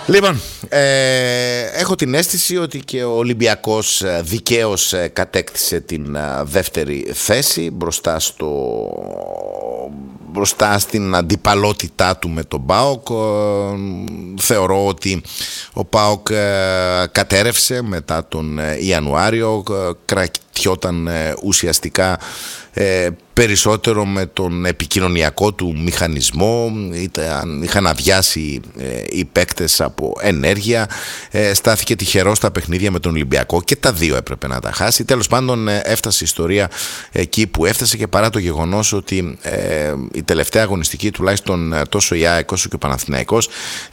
Λοιπόν, έχω την αίσθηση ότι και ο Ολυμπιακός δικαίως κατέκτησε την δεύτερη θέση μπροστά στην αντιπαλότητά του με τον ΠΑΟΚ. Θεωρώ ότι ο ΠΑΟΚ κατέρευσε μετά τον Ιανουάριο, κρατιόταν ουσιαστικά περισσότερο με τον επικοινωνιακό του μηχανισμό, είχαν αδειάσει οι παίκτες από ενέργεια, στάθηκε τυχερό στα παιχνίδια με τον Ολυμπιακό και τα δύο έπρεπε να τα χάσει. Τέλος πάντων έφτασε η ιστορία εκεί που έφτασε, και παρά το γεγονός ότι η τελευταία αγωνιστική, τουλάχιστον τόσο η ΑΕΚ όσο και ο Παναθηναϊκός,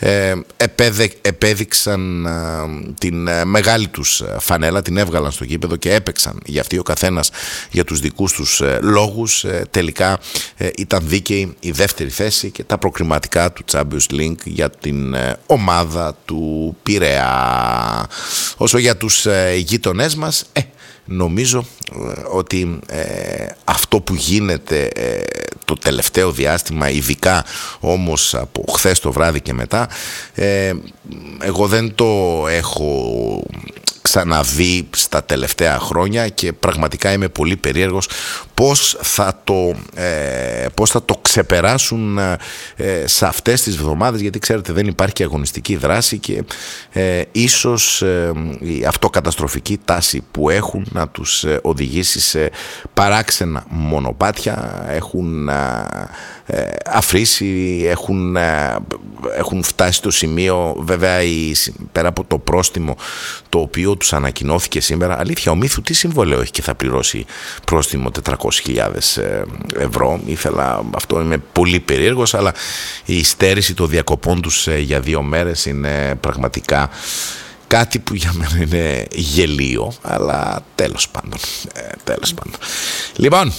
επέδειξαν την μεγάλη τους φανέλα, την έβγαλαν στο γήπεδο και έπαιξαν για αυτή ο καθένας για τους δικούς τους λόγους. Τελικά ήταν δίκαιη η δεύτερη θέση και τα προκριματικά του Champions League για την ομάδα του Πειραιά. Όσο για τους γείτονές μας, νομίζω ότι αυτό που γίνεται το τελευταίο διάστημα, ειδικά όμως από χθες το βράδυ και μετά, εγώ δεν το έχω ξαναδεί στα τελευταία χρόνια και πραγματικά είμαι πολύ περίεργος πώς θα το ξεπεράσουν σε αυτές τις εβδομάδες, γιατί ξέρετε δεν υπάρχει αγωνιστική δράση και ίσως η αυτοκαταστροφική τάση που έχουν να τους οδηγήσει σε παράξενα μονοπάτια. Έχουν αφρίσει, έχουν φτάσει στο σημείο, βέβαια πέρα από το πρόστιμο το οποίο τους ανακοινώθηκε σήμερα, αλήθεια, ο Μύθου τι συμβολέο έχει και θα πληρώσει πρόστιμο 400.000 ευρώ. Αυτό είμαι πολύ περίεργος, αλλά η στέρηση των διακοπών τους για 2 μέρες είναι πραγματικά κάτι που για μένα είναι γελίο, αλλά τέλος πάντων. Λοιπόν,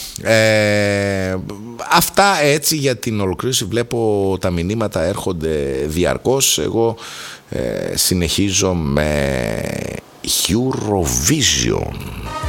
αυτά έτσι για την ολοκλήρωση. Βλέπω τα μηνύματα έρχονται διαρκώς. Εγώ συνεχίζω με Eurovision.